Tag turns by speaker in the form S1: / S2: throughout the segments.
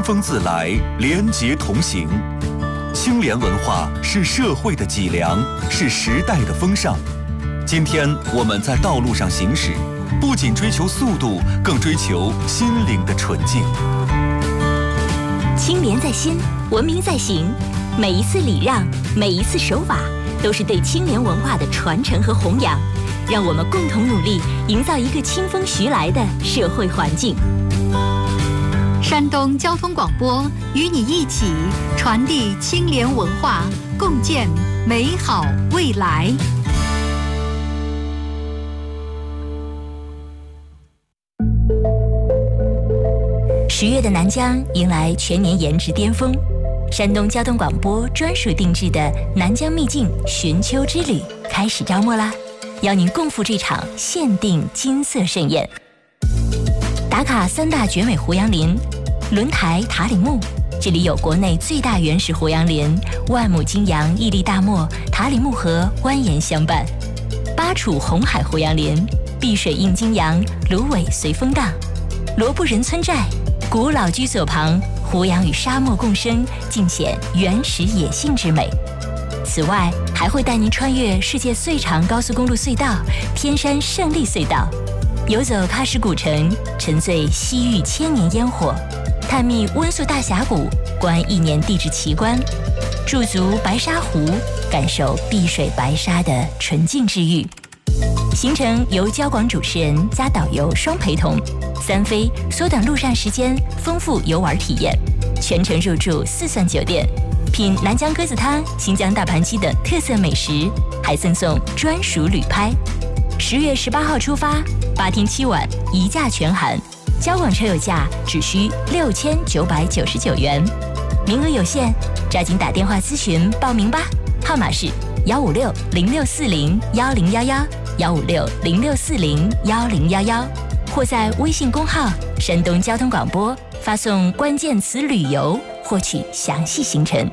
S1: 风自来，廉洁同行。清廉文化是社会的脊梁，是时代的风尚。今天我们在道路上行驶，不仅追求速度，更追求心灵的纯净。
S2: 清廉在心，文明在行。每一次礼让，每一次守法，都是对清廉文化的传承和弘扬。让我们共同努力，营造一个清风徐来的社会环境。
S3: 山东交通广播与你一起传递清廉文化，共建美好未来。
S2: 10月的南疆迎来全年颜值巅峰，山东交通广播专属定制的南疆秘境寻秋之旅开始招募啦！邀您共赴这场限定金色盛宴。打卡3大绝美胡杨林，轮台塔里木，这里有国内最大原始胡杨林，万亩金杨屹立大漠，塔里木河蜿蜒相伴。巴楚红海胡杨林，碧水映金杨，芦苇随风荡。罗布人村寨，古老居所旁，胡杨与沙漠共生，尽显原始野性之美。此外，还会带您穿越世界最长高速公路隧道天山胜利隧道，游走喀什古城，沉醉西域千年烟火，探秘温宿大峡谷，观1年地质奇观，驻足白沙湖，感受碧水白沙的纯净治愈。行程由交广主持人加导游双陪同，3飞缩短路上时间，丰富游玩体验，全程入住4钻酒店，品南疆鸽子汤、新疆大盘鸡等特色美食，还赠送专属旅拍。10月18号出发，8天7晚，一价全含，交广车友价只需6999元，名额有限，抓紧打电话咨询报名吧，号码是15606401011，15606401011，或在微信公号山东交通广播发送关键词旅游，获取详细行程。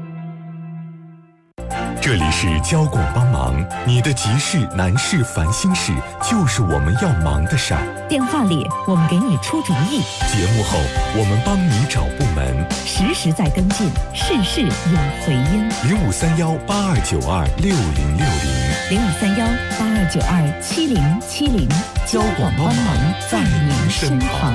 S1: 这里是交广帮忙，你的急事难事烦心事就是我们要忙的事儿。
S4: 电话里我们给你出主意，
S1: 节目后我们帮你找部门，
S4: 实时在跟进，事事有回音。
S1: 053182926060，053182927070，
S4: 交广帮忙在您身旁。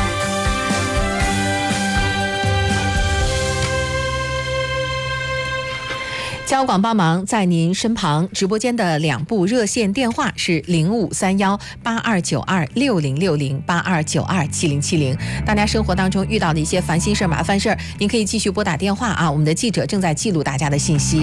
S5: 交广帮忙在您身旁，直播间的2部热线电话是053182926060，82927070。大家生活当中遇到的一些烦心事儿、麻烦事儿，您可以继续拨打电话啊，我们的记者正在记录大家的信息。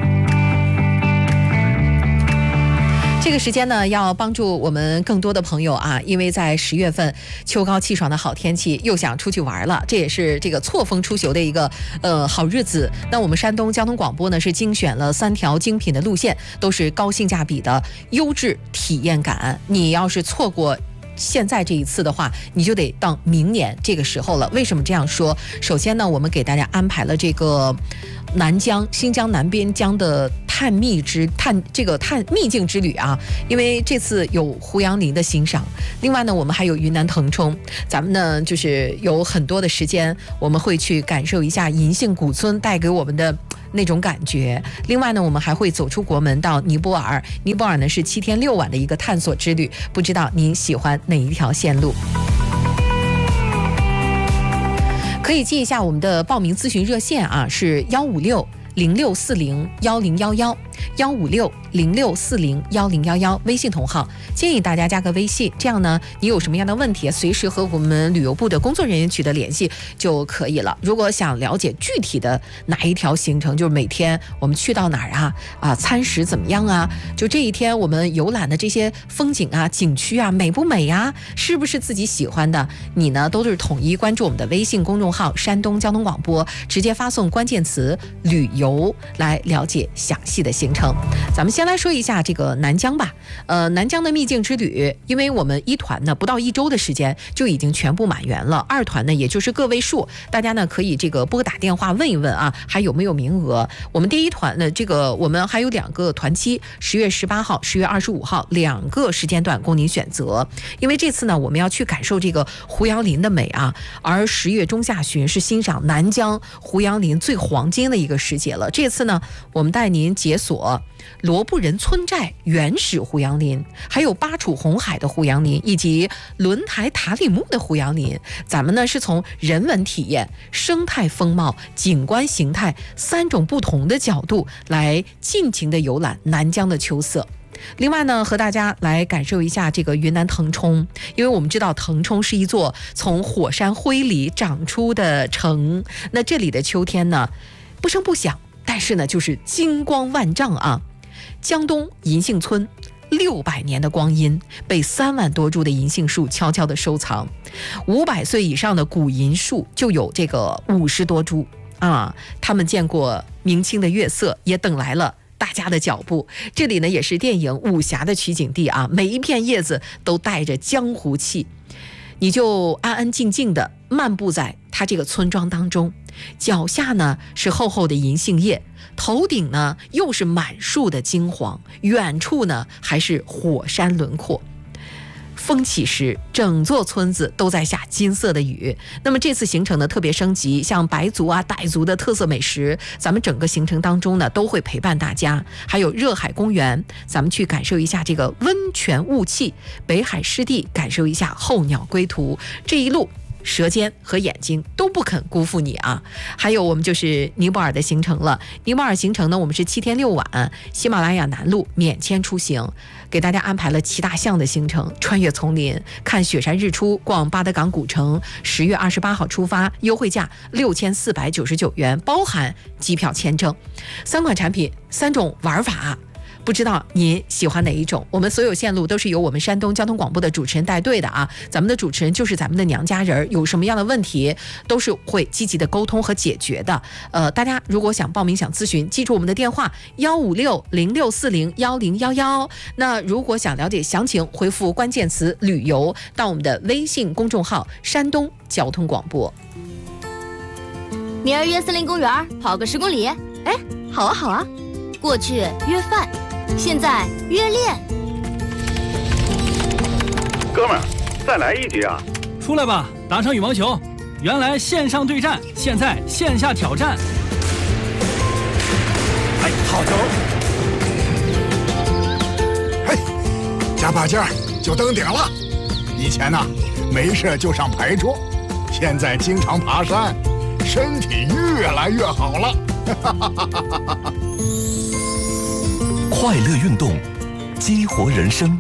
S5: 这个时间呢，要帮助我们更多的朋友啊，因为在10月份秋高气爽的好天气，又想出去玩了，这也是这个错峰出行的一个好日子。那我们山东交通广播呢，是精选了3条精品的路线，都是高性价比的优质体验感。你要是错过现在这一次的话，你就得到明年这个时候了。为什么这样说？首先呢，我们给大家安排了这个南疆新疆南边疆的探秘境之旅啊，因为这次有胡杨林的欣赏，另外呢我们还有云南腾冲，咱们呢就是有很多的时间，我们会去感受一下银杏古村带给我们的那种感觉。另外呢我们还会走出国门到尼泊尔，尼泊尔呢是7天6晚的一个探索之旅，不知道您喜欢哪一条线路？可以记一下我们的报名咨询热线啊，是15606401011，15606401011，微信同号，建议大家加个微信，这样呢你有什么样的问题随时和我们旅游部的工作人员取得联系就可以了。如果想了解具体的哪一条行程，就是每天我们去到哪儿啊，餐食怎么样啊，就这一天我们游览的这些风景啊、景区啊美不美啊，是不是自己喜欢的，你呢都是统一关注我们的微信公众号山东交通广播，直接发送关键词旅游来了解详细的行程。 行程。咱们先来说一下这个南疆吧。南疆的秘境之旅，因为我们一团呢不到1周的时间就已经全部满员了，二团呢也就是个位数，大家呢可以这个拨打电话问一问啊，还有没有名额。我们第一团呢，这个我们还有2个团期，10月18号、10月25号2个时间段供您选择。因为这次呢，我们要去感受这个胡杨林的美啊，而10月中下旬是欣赏南疆胡杨林最黄金的一个时节了。这次呢，我们带您解锁罗布人村寨原始胡杨林，还有巴楚红海的胡杨林，以及轮台塔里木的胡杨林。咱们呢是从人文体验、生态风貌、景观形态3种不同的角度来尽情的游览南疆的秋色。另外呢，和大家来感受一下这个云南腾冲，因为我们知道腾冲是一座从火山灰里长出的城，那这里的秋天呢不声不响，但是呢就是金光万丈啊。江东银杏村600年的光阴，被3万多株的银杏树悄悄地收藏，500岁以上的古银树就有这个50多株啊。他们见过明清的月色，也等来了大家的脚步。这里呢也是电影武侠的取景地啊，每一片叶子都带着江湖气，你就安安静静的漫步在它这个村庄当中，脚下呢是厚厚的银杏叶，头顶呢又是满树的金黄，远处呢还是火山轮廓。风起时，整座村子都在下金色的雨。那么这次行程呢特别升级，像白族啊、傣族的特色美食，咱们整个行程当中呢都会陪伴大家。还有热海公园，咱们去感受一下这个温泉雾气；北海湿地，感受一下候鸟归途。这一路舌尖和眼睛都不肯辜负你啊！还有我们就是尼泊尔的行程了。尼泊尔行程呢，我们是7天6晚，喜马拉雅南路免签出行，给大家安排了7大项的行程：穿越丛林、看雪山日出、逛巴德港古城。10月28号出发，优惠价6499元，包含机票、签证。3款产品，3种玩法。不知道您喜欢哪一种？我们所有线路都是由我们山东交通广播的主持人带队的啊，咱们的主持人就是咱们的娘家人，有什么样的问题都是会积极的沟通和解决的。大家如果想报名、想咨询，记住我们的电话15606401011。那如果想了解详情，回复关键词旅游到我们的微信公众号山东交通广播。
S6: 明儿约森林公园跑个10公里。
S7: 哎，好啊好啊。
S6: 过去约饭，现在约练。
S8: 哥们儿，再来一局啊！
S9: 出来吧，打场羽毛球。原来线上对战，现在线下挑战。
S8: 哎，好球！
S10: 嘿，加把劲儿就登顶了。以前呢，没事就上牌桌，现在经常爬山，身体越来越好了。
S1: 快乐运动，激活人生。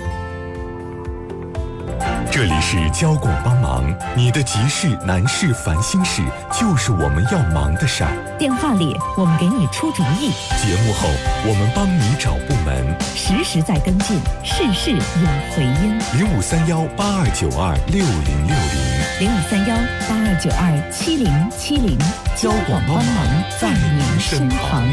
S1: 这里是交广帮忙，你的急事、难事、烦心事，就是我们要忙的事儿。
S4: 电话里我们给你出主意，
S1: 节目后我们帮你找部门，
S4: 实时在跟进，事事有回音。
S1: 0531829060，0531827070，
S4: 交广帮忙在您身旁。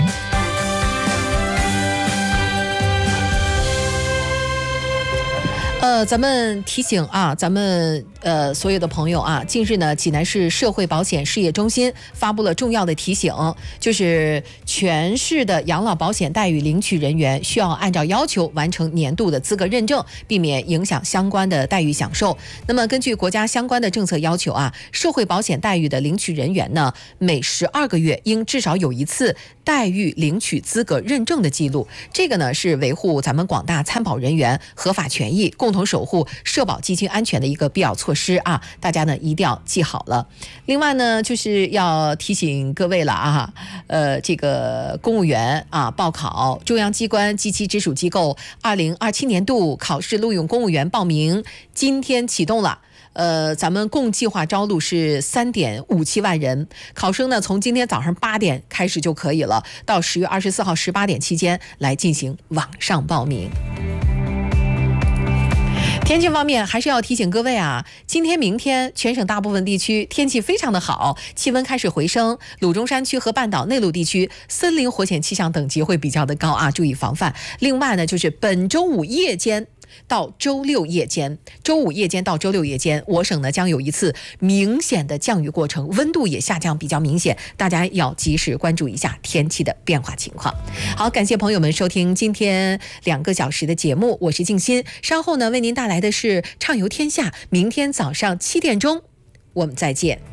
S5: 咱们提醒啊，咱们所有的朋友啊，近日呢，济南市社会保险事业中心发布了重要的提醒，就是全市的养老保险待遇领取人员需要按照要求完成年度的资格认证，避免影响相关的待遇享受。那么根据国家相关的政策要求啊，社会保险待遇的领取人员呢，每12个月应至少有1次待遇领取资格认证的记录。这个呢是维护咱们广大参保人员合法权益，共同守护社保基金安全的一个必要措施啊，大家呢一定要记好了。另外呢，就是要提醒各位了啊，这个公务员啊报考中央机关及其直属机构2027年度考试录用公务员报名今天启动了。咱们共计划招录是3.57万人，考生呢从今天早上8点开始就可以了，到10月24号18点期间来进行网上报名。 天气方面，还是要提醒各位啊，今天、明天全省大部分地区天气非常的好，气温开始回升。鲁中山区和半岛内陆地区森林火险气象等级会比较的高啊，注意防范。另外呢，就是本周五夜间到周六夜间，我省呢将有一次明显的降雨过程，温度也下降比较明显，大家要及时关注一下天气的变化情况。好，感谢朋友们收听今天2个小时的节目，我是静心。稍后呢为您带来的是畅游天下，明天早上7点钟我们再见。